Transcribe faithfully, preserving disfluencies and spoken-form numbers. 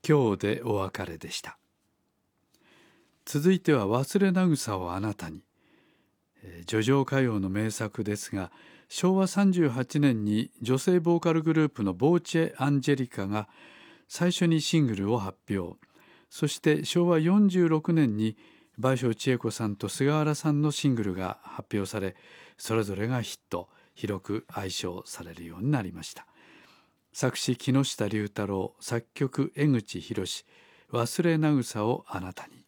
今日でお別れでした。続いては忘れなぐさをあなたに。叙情歌謡の名作ですが、しょうわさんじゅうはちねんに女性ボーカルグループのボーチェ・アンジェリカが最初にシングルを発表。そしてしょうわよんじゅうろくねんに倍賞千恵子さんと菅原さんのシングルが発表され、それぞれがヒット、広く愛唱されるようになりました。作詞木下龍太郎、作曲江口洋、忘れなぐさをあなたに。